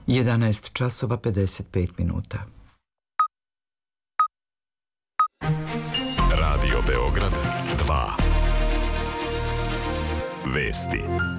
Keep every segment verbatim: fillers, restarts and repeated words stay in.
jedanaest časova pedeset pet minuta. Radio Beograd dva. Vesti.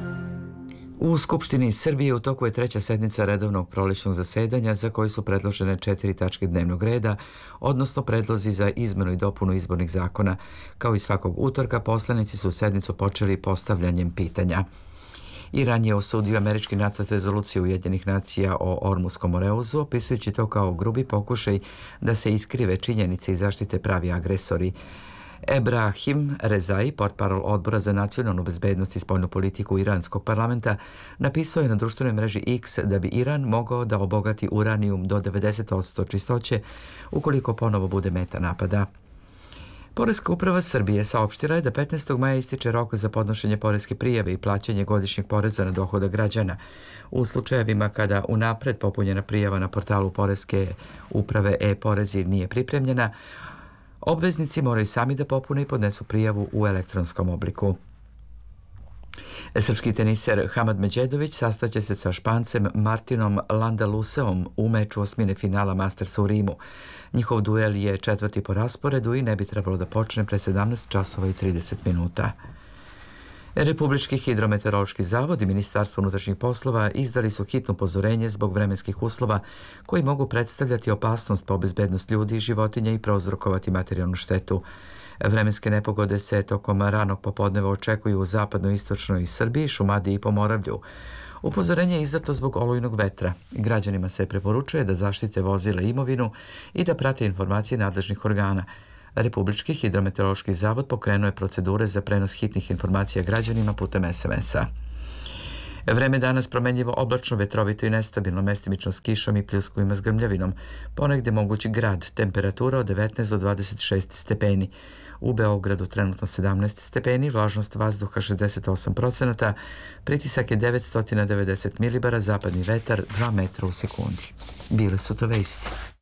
U Skupštini Srbije u toku je treća sednica redovnog prolećnog zasedanja za koju su predložene četiri tačke dnevnog reda, odnosno predlozi za izmenu i dopunu izbornih zakona. Kao i svakog utorka, poslanici su sednicu počeli postavljanjem pitanja. Iran je osudio američki nacrt rezolucije Ujedinjenih nacija o Ormuskom moreuzu, opisujući to kao grubi pokušaj da se iskrive činjenice i zaštite pravi agresori. Ebrahim Rezai, portparol Odbora za nacionalnu bezbednost i spoljnu politiku iranskog parlamenta, napisao je na društvenoj mreži X da bi Iran mogao da obogati uranijum do devedeset posto čistoće ukoliko ponovo bude meta napada. Poreska uprava Srbije saopštila je da petnaestog maja ističe rok za podnošenje poreske prijave i plaćanje godišnjeg poreza na dohodak građana. U slučajevima kada unapred popunjena prijava na portalu Poreske uprave e-porezi nije pripremljena, obveznici moraju sami da popune i podnesu prijavu u elektronskom obliku. Srpski teniser Hamad Međedović sastaće se sa Špancem Martinom Landaluseom u meču osmine finala Mastersa u Rimu. Njihov duel je četvrti po rasporedu i ne bi trebalo da počne pre sedamnaest časova i trideset minuta. Republički hidrometeorološki zavod i Ministarstvo unutrašnjih poslova izdali su hitno upozorenje zbog vremenskih uslova koji mogu predstavljati opasnost po bezbednost ljudi i životinja i prouzrokovati materijalnu štetu. Vremenske nepogode se tokom ranog popodneva očekuju u zapadno-istočnoj Srbiji, Šumadiji i Pomoravlju. Upozorenje je izdato zbog olujnog vetra. Građanima se preporučuje da zaštite vozila i imovinu i da prate informacije nadležnih organa. Republički hidrometeorološki zavod pokrenuo je procedure za prenos hitnih informacija građanima putem es em es-a. Vreme danas promenljivo, oblačno, vetrovito i nestabilno, mestimično s kišom i pljuskovima s grmljavinom. Ponegde mogući grad, temperatura od devetnaest do dvadeset šest stepeni. U Beogradu trenutno sedamnaest stepeni, vlažnost vazduha šezdeset osam procenata, pritisak je devetsto devedeset milibara, zapadni vetar dva metra u sekundi. Bile su to vesti.